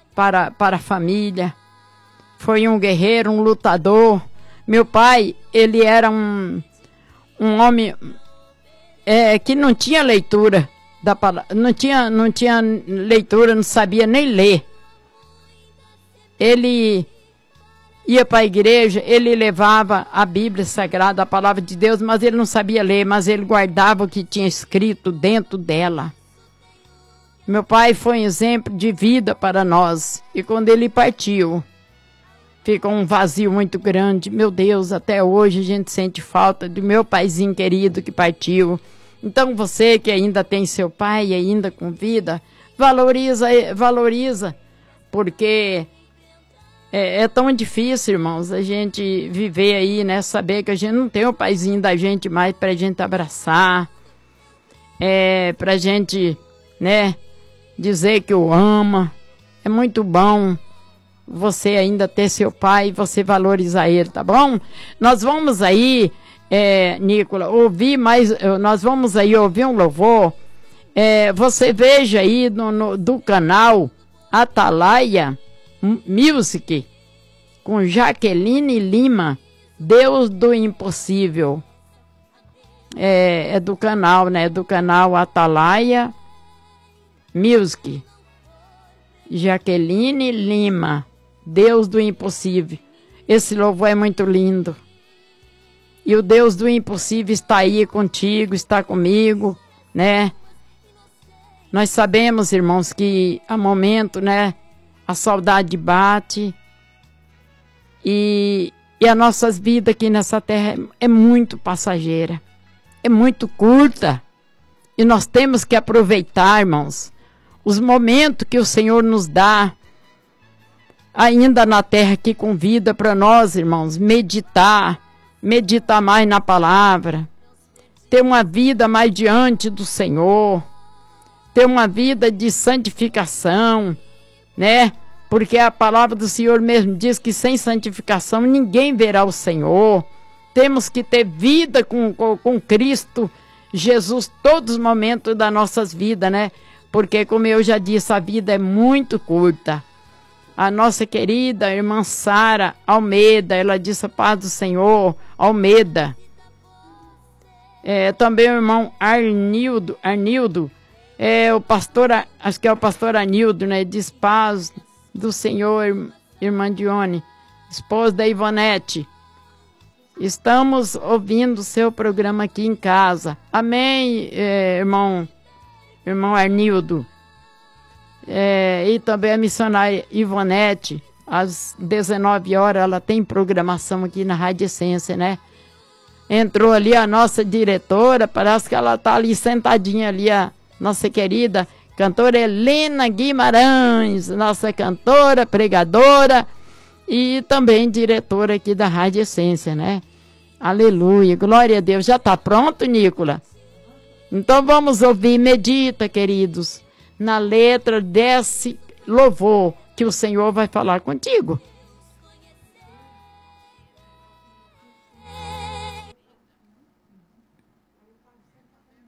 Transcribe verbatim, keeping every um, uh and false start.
para, para a família. Foi um guerreiro, um lutador. Meu pai, ele era um, um homem é, que não tinha leitura da palavra, não tinha, não tinha leitura, não sabia nem ler. Ele ia para a igreja, ele levava a Bíblia Sagrada, a palavra de Deus, mas ele não sabia ler, mas ele guardava o que tinha escrito dentro dela. Meu pai foi um exemplo de vida para nós. E quando ele partiu, ficou um vazio muito grande. Meu Deus, até hoje a gente sente falta do meu paizinho querido que partiu. Então você que ainda tem seu pai ainda com vida, valoriza, valoriza, porque é, é tão difícil, irmãos, a gente viver aí, né? Saber que a gente não tem o paizinho da gente mais pra gente abraçar, é, pra gente, né, dizer que o ama. É muito bom você ainda ter seu pai e você valorizar ele, tá bom? Nós vamos aí, é, Nicola, ouvir mais, nós vamos aí ouvir um louvor. É, você veja aí no, no, do canal Atalaia Music, com Jaqueline Lima, Deus do Impossível. É, é do canal, né? Do canal Atalaia Music. Jaqueline Lima, Deus do Impossível. Esse louvor é muito lindo. E o Deus do Impossível está aí contigo, está comigo, né? Nós sabemos, irmãos, que há momento, né? A saudade bate. E, e as nossas vidas aqui nessa terra é, é muito passageira. É muito curta. E nós temos que aproveitar, irmãos, os momentos que o Senhor nos dá ainda na terra, que convida para nós, irmãos, meditar, meditar mais na palavra, ter uma vida mais diante do Senhor, ter uma vida de santificação, né? Porque a palavra do Senhor mesmo diz que sem santificação ninguém verá o Senhor. Temos que ter vida com, com, com Cristo Jesus todos os momentos das nossas vidas, né? Porque, como eu já disse, a vida é muito curta. A nossa querida irmã Sara Almeida, ela disse a paz do Senhor, Almeida. É, também o irmão Arnildo, Arnildo, é o pastor, acho que é o pastor Arnildo, né? Diz paz do Senhor, irmã Dione, esposa da Ivonete. Estamos ouvindo o seu programa aqui em casa. Amém, é, irmão, irmão Arnildo. É, e também a missionária Ivonete, às dezenove horas, ela tem programação aqui na Rádio Essência, né? Entrou ali a nossa diretora, parece que ela tá ali sentadinha ali, a nossa querida cantora Helena Guimarães, nossa cantora, pregadora e também diretora aqui da Rádio Essência, né? Aleluia, glória a Deus. Já tá pronto, Nicola? Então vamos ouvir, medita, queridos, na letra desse louvor que o Senhor vai falar contigo.